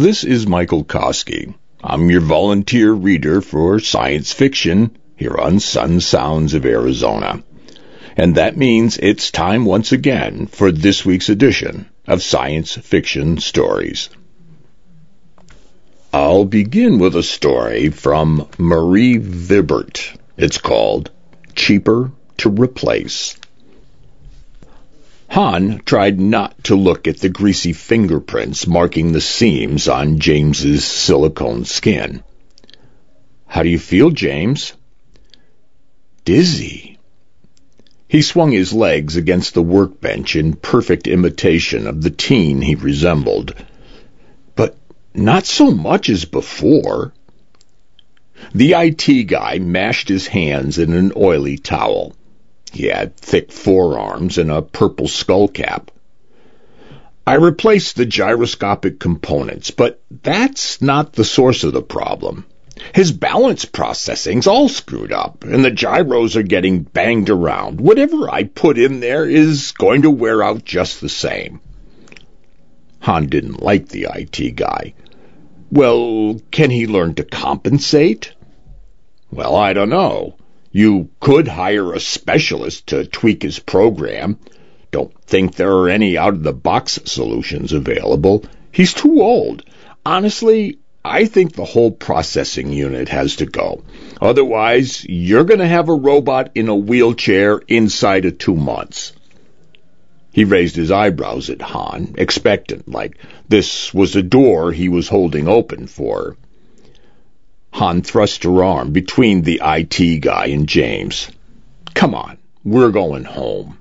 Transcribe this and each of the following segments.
This is Michael Koski. I'm your volunteer reader for science fiction here on Sun Sounds of Arizona. And that means it's time once again for this week's edition of Science Fiction Stories. I'll begin with a story from Marie Vibert. It's called Cheaper to Replace. Han tried not to look at the greasy fingerprints marking the seams on James's silicone skin. "How do you feel, James?" "Dizzy." He swung his legs against the workbench in perfect imitation of the teen he resembled. "But not so much as before." The IT guy mashed his hands in an oily towel. He had thick forearms and a purple skull cap. "I replaced the gyroscopic components, but that's not the source of the problem. His balance processing's all screwed up, and the gyros are getting banged around. Whatever I put in there is going to wear out just the same." Han didn't like the IT guy. "Well, can he learn to compensate?" "Well, I don't know. You could hire a specialist to tweak his program. Don't think there are any out-of-the-box solutions available. He's too old. Honestly, I think the whole processing unit has to go. Otherwise, you're going to have a robot in a wheelchair inside of 2 months. He raised his eyebrows at Han, expectant, like this was a door he was holding open for her. Han thrust her arm between the IT guy and James. "Come on, we're going home."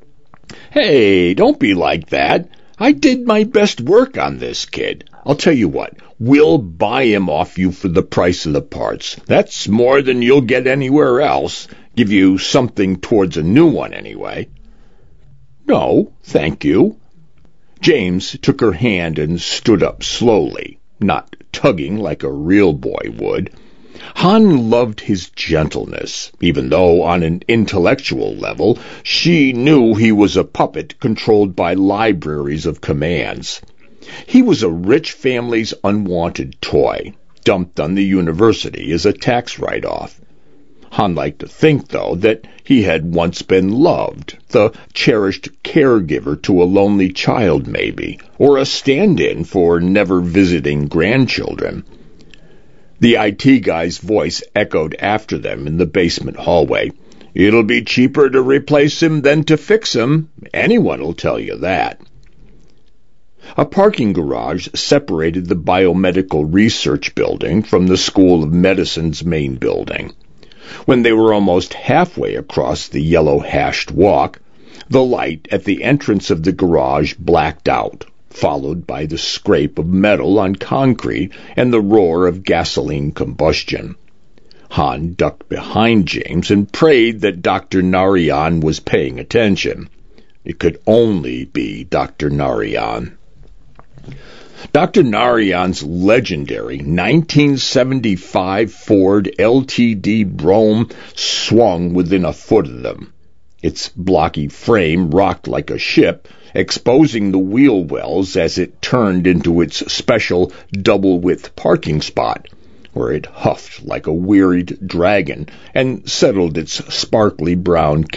"Hey, don't be like that. I did my best work on this kid. I'll tell you what, we'll buy him off you for the price of the parts. That's more than you'll get anywhere else. Give you something towards a new one anyway." "No, thank you." James took her hand and stood up slowly, not tugging like a real boy would. Han loved his gentleness, even though on an intellectual level she knew he was a puppet controlled by libraries of commands. He was a rich family's unwanted toy, dumped on the university as a tax write-off. Han liked to think, though, that he had once been loved, the cherished caregiver to a lonely child maybe, or a stand-in for never-visiting grandchildren. The IT guy's voice echoed after them in the basement hallway. "It'll be cheaper to replace him than to fix him. Anyone'll tell you that." A parking garage separated the biomedical research building from the School of Medicine's main building. When they were almost halfway across the yellow hashed walk, the light at the entrance of the garage blacked out, followed by the scrape of metal on concrete and the roar of gasoline combustion. Han ducked behind James and prayed that Dr. Narayan was paying attention. It could only be Dr. Narayan. Dr. Narayan's legendary 1975 Ford LTD Brougham swung within a foot of them. Its blocky frame rocked like a ship, exposing the wheel wells as it turned into its special double-width parking spot, where it huffed like a wearied dragon and settled its sparkly brown